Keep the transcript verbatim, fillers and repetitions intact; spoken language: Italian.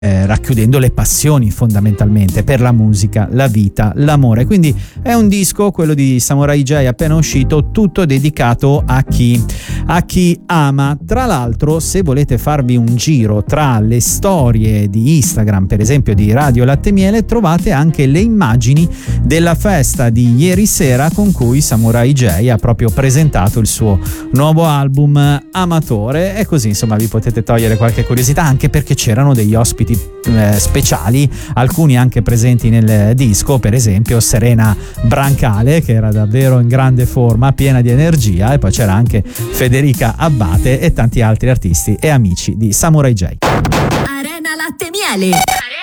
Eh, racchiudendo le passioni fondamentalmente per la musica, la vita, l'amore. Quindi è un disco, quello di Samurai J appena uscito, tutto dedicato a chi a chi ama. Tra l'altro, se volete farvi un giro tra le storie di Instagram, per esempio di Radio Latte Miele, trovate anche le immagini della festa di ieri sera con cui Samurai J ha proprio presentato il suo nuovo album Amatore, e così insomma vi potete togliere qualche curiosità, anche perché c'erano degli ospiti Eh, speciali, alcuni anche presenti nel disco, per esempio Serena Brancale, che era davvero in grande forma, piena di energia, e poi c'era anche Federica Abbate e tanti altri artisti e amici di Samurai J. Arena Latte Miele.